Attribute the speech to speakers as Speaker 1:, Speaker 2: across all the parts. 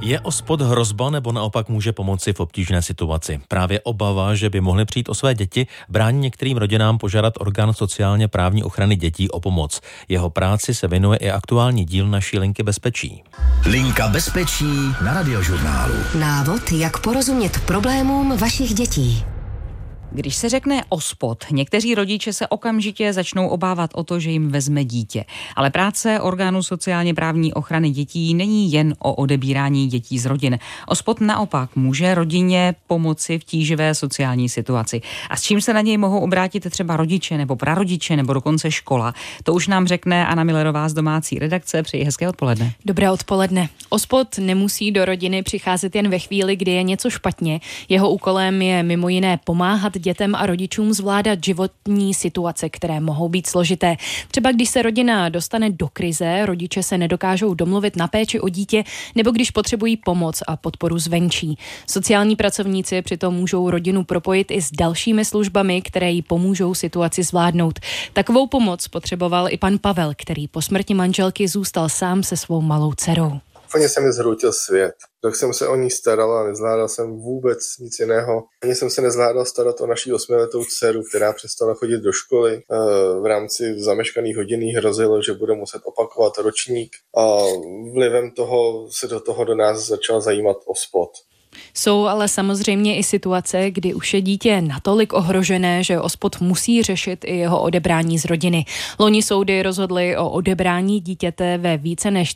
Speaker 1: Je OSPOD hrozba nebo naopak může pomoci v obtížné situaci? Právě obava, že by mohly přijít o své děti, brání některým rodinám požádat orgán sociálně právní ochrany dětí o pomoc. Jeho práci se věnuje i aktuální díl naší Linky bezpečí.
Speaker 2: Linka bezpečí na Radiožurnálu.
Speaker 3: Návod, jak porozumět problémům vašich dětí.
Speaker 4: Když se řekne OSPOD, někteří rodiče se okamžitě začnou obávat o to, že jim vezme dítě. Ale práce orgánu sociálně právní ochrany dětí není jen o odebírání dětí z rodin. OSPOD naopak může rodině pomoci v tíživé sociální situaci. A s čím se na něj mohou obrátit třeba rodiče nebo prarodiče nebo dokonce škola, to už nám řekne Anna Millerová z domácí redakce. Přeji hezké odpoledne.
Speaker 5: Dobré odpoledne. OSPOD nemusí do rodiny přicházet jen ve chvíli, kdy je něco špatně. Jeho úkolem je mimo jiné pomáhat dětem a rodičům zvládat životní situace, které mohou být složité. Třeba když se rodina dostane do krize, rodiče se nedokážou domluvit na péči o dítě, nebo když potřebují pomoc a podporu zvenčí. Sociální pracovníci přitom můžou rodinu propojit i s dalšími službami, které jí pomůžou situaci zvládnout. Takovou pomoc potřeboval i pan Pavel, který po smrti manželky zůstal sám se svou malou dcerou.
Speaker 6: Úplně se mi zhroutil svět. Tak jsem se o ní staral a nezvládal jsem vůbec nic jiného. Ani jsem se nezvládal starat o naší 8letou dceru, která přestala chodit do školy. V rámci zameškaných hodin hrozilo, že bude muset opakovat ročník. A vlivem toho se do nás začal zajímat OSPOD.
Speaker 5: Jsou ale samozřejmě i situace, kdy už je dítě natolik ohrožené, že OSPOD musí řešit i jeho odebrání z rodiny. Loni soudy rozhodly o odebrání dítěte ve více než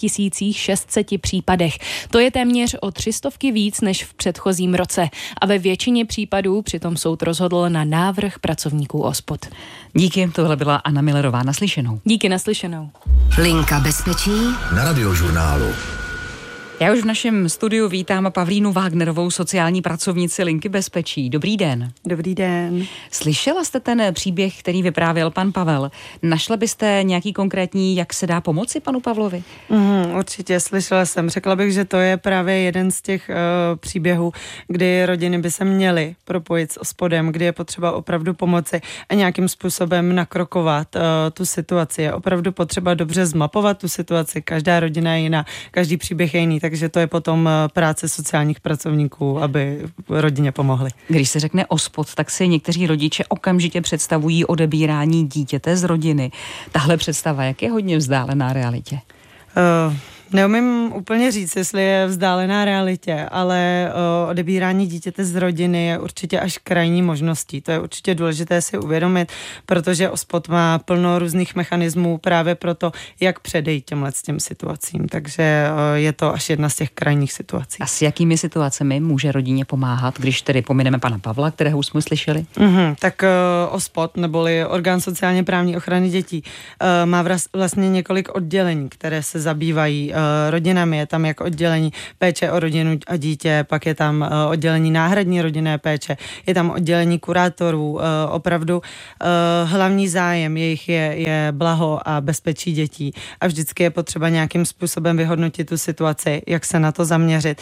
Speaker 5: 3600 případech. To je téměř o 300 víc než v předchozím roce. A ve většině případů přitom soud rozhodl na návrh pracovníků OSPOD.
Speaker 4: Díky, tohle byla Anna Millerová. Naslyšenou.
Speaker 5: Díky, naslyšenou.
Speaker 3: Linka bezpečí
Speaker 2: Na Radiožurnálu.
Speaker 4: Já už v našem studiu vítám Pavlínu Wagnerovou, sociální pracovnici Linky bezpečí. Dobrý den.
Speaker 7: Dobrý den.
Speaker 4: Slyšela jste ten příběh, který vyprávěl pan Pavel? Našla byste nějaký konkrétní, jak se dá pomoci panu Pavlovi?
Speaker 7: Určitě, slyšela jsem. Řekla bych, že to je právě jeden z těch příběhů, kdy rodiny by se měly propojit s OSPODem, kdy je potřeba opravdu pomoci a nějakým způsobem nakrokovat tu situaci. Je opravdu potřeba dobře zmapovat tu situaci. Každá rodina je jiná, každý příběh je jiný. Takže to je potom práce sociálních pracovníků, aby rodině pomohli.
Speaker 4: Když se řekne OSPOD, tak si někteří rodiče okamžitě představují odebírání dítěte z rodiny. Tahle představa, jak je hodně vzdálená realitě?
Speaker 7: Neumím úplně říct, jestli je vzdálená realitě, ale odebírání dítěte z rodiny je určitě až krajní možností. To je určitě důležité si uvědomit, protože OSPOD má plno různých mechanismů právě pro to, jak předejít těm situacím. Takže je to až jedna z těch krajních situací.
Speaker 4: A s jakými situacemi může rodině pomáhat, když tedy pomineme pana Pavla, kterého už jsme slyšeli?
Speaker 7: Tak OSPOD, neboli Orgán sociálně právní ochrany dětí, má vlastně několik oddělení, které se zabývají rodinami. Je tam jak oddělení péče o rodinu a dítě, pak je tam oddělení náhradní rodinné péče, je tam oddělení kurátorů. Opravdu hlavní zájem jejich je blaho a bezpečí dětí a vždycky je potřeba nějakým způsobem vyhodnotit tu situaci, jak se na to zaměřit.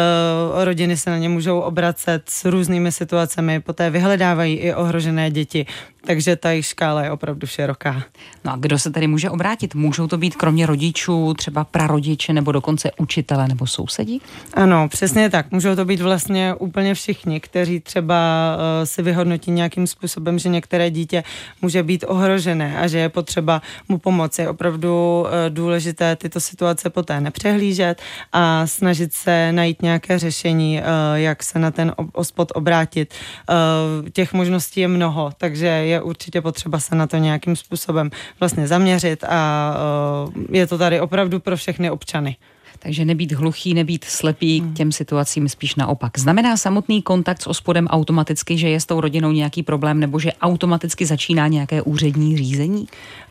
Speaker 7: Rodiny se na ně můžou obracet s různými situacemi, poté vyhledávají i ohrožené děti, takže ta jejich škála je opravdu široká.
Speaker 4: No a kdo se tady může obrátit? Můžou to být kromě rodičů třeba prarodiče nebo dokonce učitele nebo sousedí?
Speaker 7: Ano, přesně tak. Můžou to být vlastně úplně všichni, kteří třeba si vyhodnotí nějakým způsobem, že některé dítě může být ohrožené a že je potřeba mu pomoci. Je opravdu důležité tyto situace poté nepřehlížet a snažit se najít nějaké řešení, jak se na ten OSPOD obrátit. Těch možností je mnoho, takže je určitě potřeba se na to nějakým způsobem vlastně zaměřit a je to tady opravdu pro všechny občany.
Speaker 4: Takže nebýt hluchý, nebýt slepý k těm situacím, spíš naopak. Znamená samotný kontakt s OSPODem automaticky, že je s tou rodinou nějaký problém nebo že automaticky začíná nějaké úřední řízení?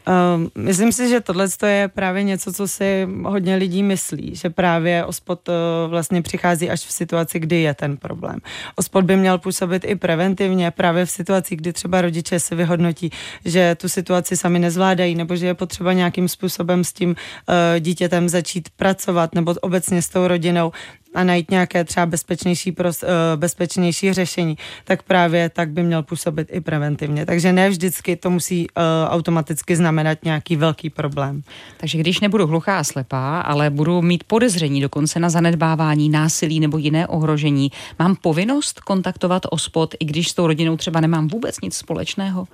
Speaker 7: Myslím si, že tohle je právě něco, co si hodně lidí myslí, že právě OSPOD vlastně přichází až v situaci, kdy je ten problém. OSPOD by měl působit i preventivně právě v situaci, kdy třeba rodiče si vyhodnotí, že tu situaci sami nezvládají nebo že je potřeba nějakým způsobem s tím dítětem začít pracovat komunikovat, nebo obecně s tou rodinou a najít nějaké třeba bezpečnější řešení, tak právě tak by měl působit i preventivně. Takže ne vždycky to musí automaticky znamenat nějaký velký problém.
Speaker 4: Takže když nebudu hluchá a slepá, ale budu mít podezření dokonce na zanedbávání, násilí nebo jiné ohrožení, mám povinnost kontaktovat OSPOD, i když s tou rodinou třeba nemám vůbec nic společného?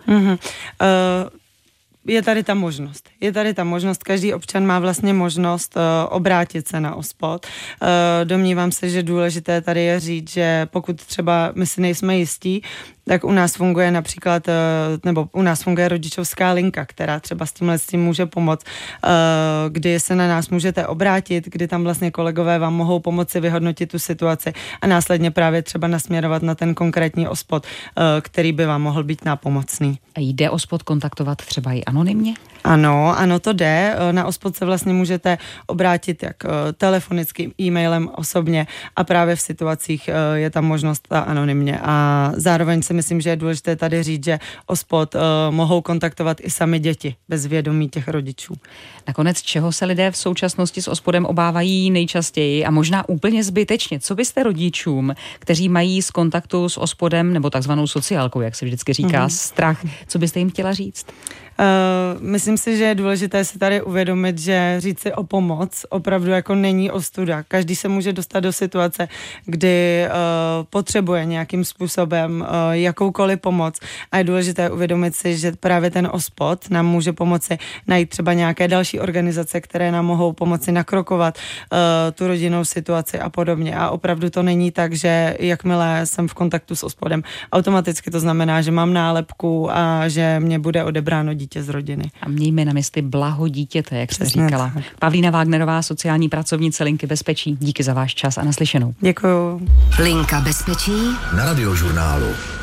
Speaker 7: Je tady ta možnost, každý občan má vlastně možnost obrátit se na OSPOD. Domnívám se, že důležité tady je říct, že pokud třeba my si nejsme jistí, tak u nás funguje například, nebo u nás funguje rodičovská linka, která třeba s tímhle může pomoct, kdy se na nás můžete obrátit, kdy tam vlastně kolegové vám mohou pomoci vyhodnotit tu situaci a následně právě třeba nasměrovat na ten konkrétní OSPOD, který by vám mohl být nápomocný.
Speaker 4: A jde OSPOD kontaktovat třeba i anonymně?
Speaker 7: Ano, to jde. Na OSPOD se vlastně můžete obrátit jak telefonicky, e-mailem, osobně a právě v situacích je tam možnost anonymně. A zároveň si myslím, že je důležité tady říct, že OSPOD mohou kontaktovat i sami děti bez vědomí těch rodičů.
Speaker 4: Nakonec, čeho se lidé v současnosti s OSPODem obávají nejčastěji a možná úplně zbytečně? Co byste rodičům, kteří mají z kontaktu s OSPODem nebo takzvanou sociálkou, jak se vždycky říká, strach, co byste jim chtěla říct?
Speaker 7: Myslím si, že je důležité si tady uvědomit, že říct si o pomoc opravdu jako není ostuda. Každý se může dostat do situace, kdy potřebuje nějakým způsobem jakoukoliv pomoc a je důležité uvědomit si, že právě ten OSPOD nám může pomoci najít třeba nějaké další organizace, které nám mohou pomoci nakrokovat tu rodinnou situaci a podobně. A opravdu to není tak, že jakmile jsem v kontaktu s OSPODem, automaticky to znamená, že mám nálepku a že mě bude odebráno dítě z rodiny.
Speaker 4: A mějme na mysli blaho dítěte, jak jste říkala. Tak. Pavlína Wagnerová, sociální pracovnice Linky bezpečí. Díky za váš čas a naslyšenou.
Speaker 7: Děkuju.
Speaker 3: Linka bezpečí
Speaker 2: Na Radiožurnálu.